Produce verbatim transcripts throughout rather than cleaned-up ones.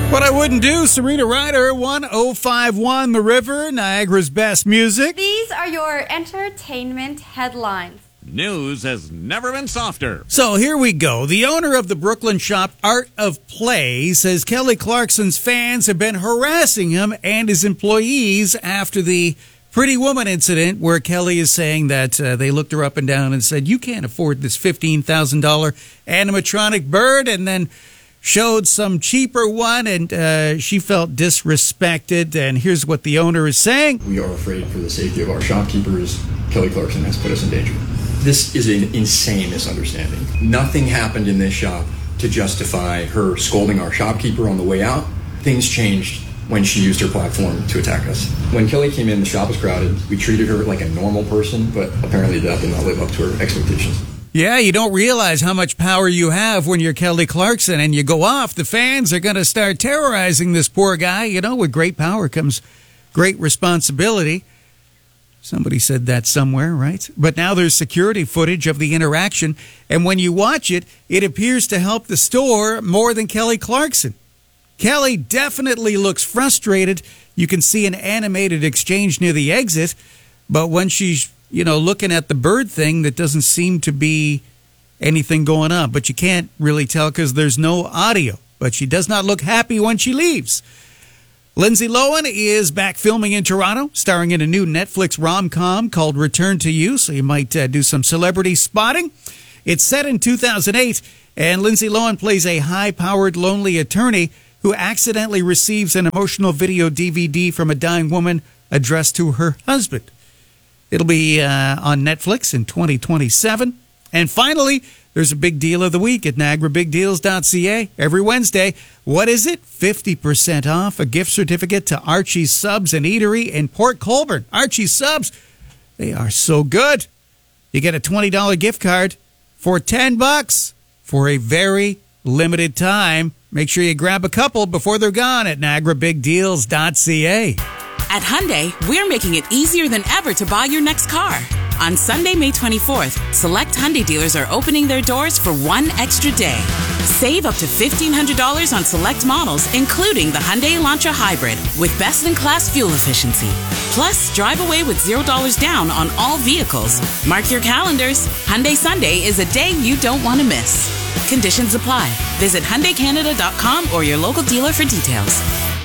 What I Wouldn't Do, Serena Ryder, one oh five point one The River, Niagara's best music. These are your entertainment headlines. News has never been softer. So here we go. The owner of the Brooklyn shop Art of Play says Kelly Clarkson's fans have been harassing him and his employees after the Pretty Woman incident, where Kelly is saying that uh, they looked her up and down and said, you can't afford this fifteen thousand dollars animatronic bird, and then showed some cheaper one, and uh, she felt disrespected. And here's what the owner is saying. We are afraid for the safety of our shopkeepers. Kelly Clarkson has put us in danger. This is an insane misunderstanding. Nothing happened in this shop to justify her scolding our shopkeeper on the way out. Things changed when she used her platform to attack us. When Kelly came in, the shop was crowded. We treated her like a normal person, but apparently that did not live up to her expectations. Yeah, you don't realize how much power you have when you're Kelly Clarkson and you go off. The fans are going to start terrorizing this poor guy. You know, with great power comes great responsibility. Somebody said that somewhere, right? But now there's security footage of the interaction, and when you watch it, it appears to help the store more than Kelly Clarkson. Kelly definitely looks frustrated. You can see an animated exchange near the exit, but when she's you know, looking at the bird thing, that doesn't seem to be anything going on. But you can't really tell because there's no audio. But she does not look happy when she leaves. Lindsay Lohan is back filming in Toronto, starring in a new Netflix rom-com called Return to You, so you might uh, do some celebrity spotting. It's set in two thousand eight, and Lindsay Lohan plays a high-powered, lonely attorney who accidentally receives an emotional video D V D from a dying woman addressed to her husband. It'll be uh, on Netflix in twenty twenty-seven. And finally, there's a big deal of the week at Niagara Big Deals dot C A. Every Wednesday, what is it? fifty percent off a gift certificate to Archie's Subs and Eatery in Port Colborne. Archie's Subs, they are so good. You get a twenty dollars gift card for ten bucks for a very limited time. Make sure you grab a couple before they're gone at Niagara Big Deals dot C A. At Hyundai, we're making it easier than ever to buy your next car. On Sunday, May twenty-fourth, select Hyundai dealers are opening their doors for one extra day. Save up to fifteen hundred dollars on select models, including the Hyundai Elantra Hybrid, with best-in-class fuel efficiency. Plus, drive away with zero dollars down on all vehicles. Mark your calendars. Hyundai Sunday is a day you don't want to miss. Conditions apply. Visit Hyundai Canada dot com or your local dealer for details.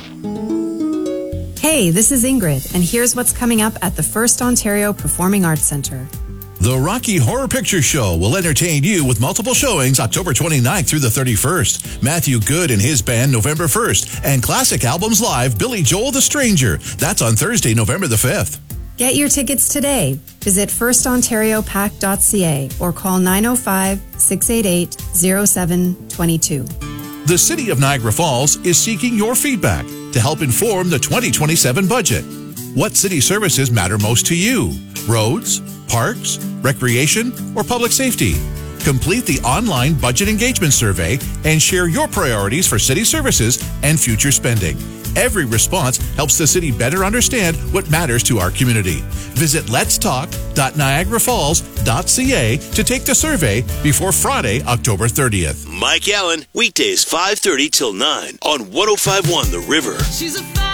Hey, this is Ingrid, and here's what's coming up at the First Ontario Performing Arts Centre. The Rocky Horror Picture Show will entertain you with multiple showings October twenty-ninth through the thirty-first. Matthew Good and his band November first, and Classic Albums Live, Billy Joel the Stranger. That's on Thursday, November the fifth. Get your tickets today. Visit first ontario pack dot c a or call nine oh five, six eight eight, oh seven two two. The City of Niagara Falls is seeking your feedback to help inform the twenty twenty-seven budget. What city services matter most to you? Roads, parks, recreation, or public safety? Complete the online budget engagement survey and share your priorities for city services and future spending. Every response helps the city better understand what matters to our community. Visit lets talk dot niagara falls dot c a to take the survey before Friday, October thirtieth. Mike Allen, weekdays five thirty till nine on one oh five point one The River. She's a